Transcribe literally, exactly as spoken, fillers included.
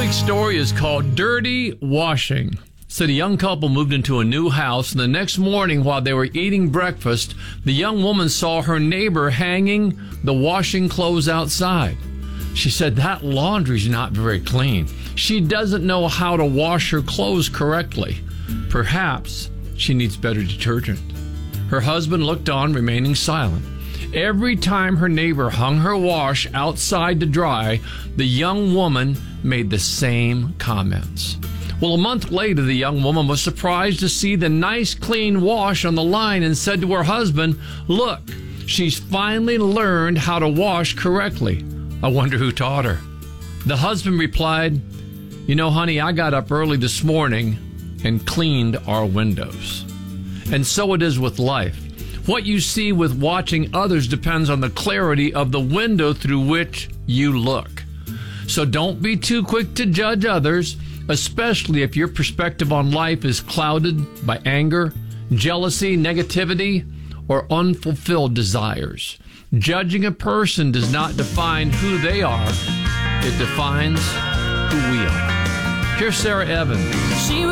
week's story is called Dirty Washing. So the young couple moved into a new house, and the next morning while they were eating breakfast, the young woman saw her neighbor hanging the washing clothes outside. She said, that laundry's not very clean. She doesn't know how to wash her clothes correctly. Perhaps she needs better detergent. Her husband looked on, remaining silent. Every time her neighbor hung her wash outside to dry, the young woman made the same comments. Well, a month later, the young woman was surprised to see the nice, clean wash on the line and said to her husband, look, she's finally learned how to wash correctly. I wonder who taught her. The husband replied, you know, honey, I got up early this morning and cleaned our windows. And so it is with life. What you see with watching others depends on the clarity of the window through which you look. So don't be too quick to judge others, especially if your perspective on life is clouded by anger, jealousy, negativity, or unfulfilled desires. Judging a person does not define who they are. It defines who we are. Here's Sarah Evans. She